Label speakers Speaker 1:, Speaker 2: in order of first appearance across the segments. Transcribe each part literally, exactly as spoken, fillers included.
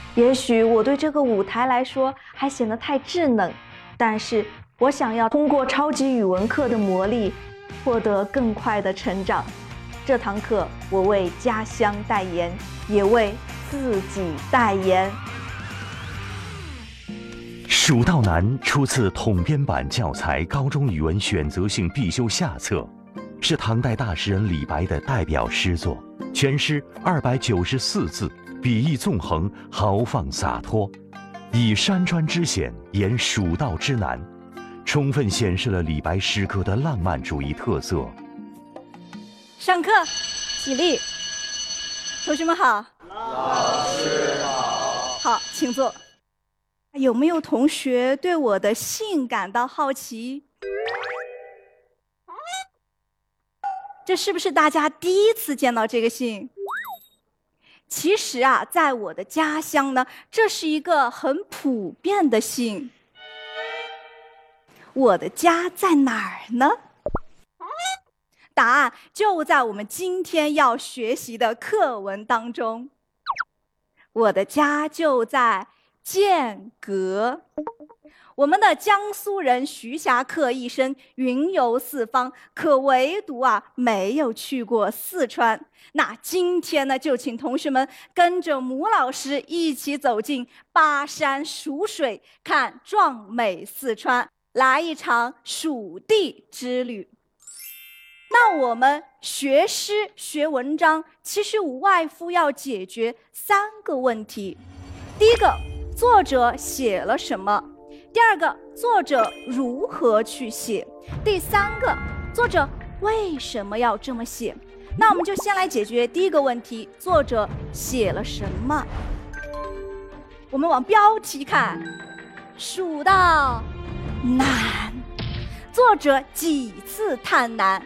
Speaker 1: 也许我对这个舞台来说还显得太稚嫩，但是我想要通过超级语文课的磨砺，获得更快的成长。这堂课我为家乡代言，也为自己代言。
Speaker 2: 蜀道难出自统编版教材高中语文选择性必修下册，是唐代大诗人李白的代表诗作。全诗二百九十四字，笔意纵横，豪放洒脱，以山川之险言蜀道之难，充分显示了李白诗歌的浪漫主义特色。
Speaker 3: 上课，起立。同学们好。
Speaker 4: 老师好。
Speaker 3: 好，请坐。有没有同学对我的姓感到好奇？这是不是大家第一次见到这个姓？其实啊，在我的家乡呢，这是一个很普遍的姓。我的家在哪儿呢？答案就在我们今天要学习的课文当中。我的家就在剑阁。我们的江苏人徐霞客一生云游四方，可唯独啊没有去过四川。那今天呢，就请同学们跟着母老师一起走进巴山蜀水，看壮美四川，来一场蜀地之旅。那我们学诗学文章，其实无外乎要解决三个问题。第一个，作者写了什么？第二个，作者如何去写？第三个，作者为什么要这么写？那我们就先来解决第一个问题，作者写了什么？我们往标题看，蜀道难，作者几次探难？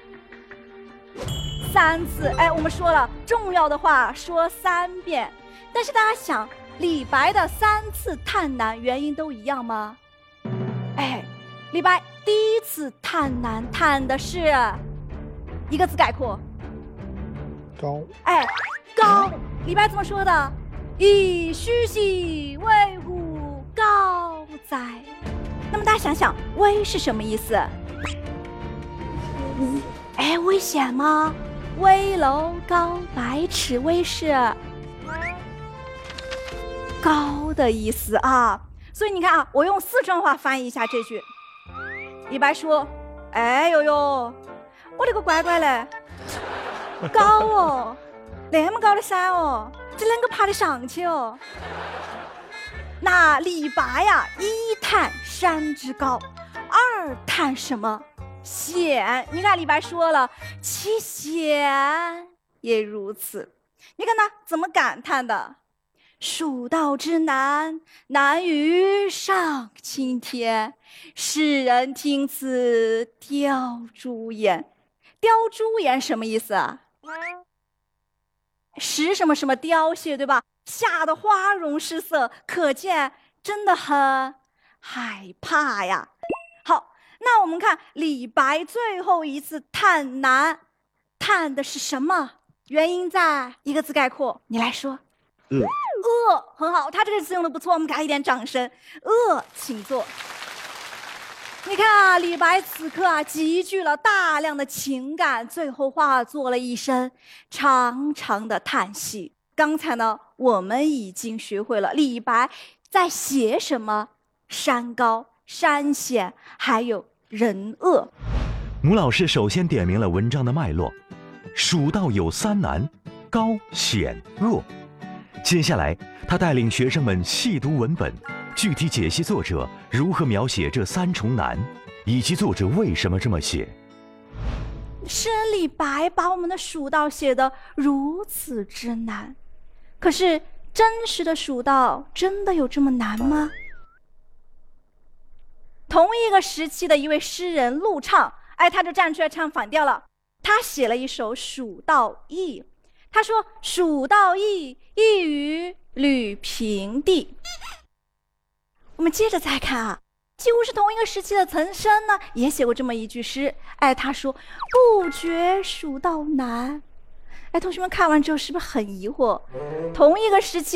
Speaker 3: 三次。哎，我们说了，重要的话说三遍。但是大家想，李白的三次探难原因都一样吗？哎，李白第一次探难探的是一个字概括，
Speaker 4: 高。
Speaker 3: 哎，高。李白怎么说的？以虚兮危乎高哉。那么大家想想，危是什么意思？嗯，哎，危险吗？危楼高百尺，危是高的意思啊。所以你看啊，我用四川话翻译一下这句。李白说：“哎呦呦，我这个乖乖嘞，高哦，那么高的山哦，这能够爬得上去哦。”那李白呀，一探山之高，二探什么？险。你看李白说了，其险也如此。你看他怎么感叹的？蜀道之难，难于上青天。世人听此凋朱颜。凋朱颜什么意思啊？时什么什么凋谢，对吧？吓得花容失色，可见真的很害怕呀。好，那我们看李白最后一次探难，探的是什么？原因在一个字概括，你来说。
Speaker 4: 饿。
Speaker 3: 饿，很好，他这个词用的不错，我们给他一点掌声。饿，请坐。你看啊，李白此刻啊，集聚了大量的情感，最后化作了一声长长的叹息。刚才呢，我们已经学会了李白在写什么：山高、山险，还有人恶。
Speaker 2: 母老师首先点明了文章的脉络，蜀道有三难：高、险、恶。接下来，他带领学生们细读文本，具体解析作者如何描写这三重难，以及作者为什么这么写。
Speaker 3: 诗人李白把我们的蜀道写得如此之难，可是真实的蜀道真的有这么难吗？同一个时期的一位诗人陆畅，哎，他就站出来唱反调了。他写了一首《蜀道易》，他说：“蜀道易，易于履平地。”我们接着再看啊，几乎是同一个时期的岑参呢，也写过这么一句诗。哎，他说：“不觉蜀道难。”哎，同学们看完之后是不是很疑惑？同一个时期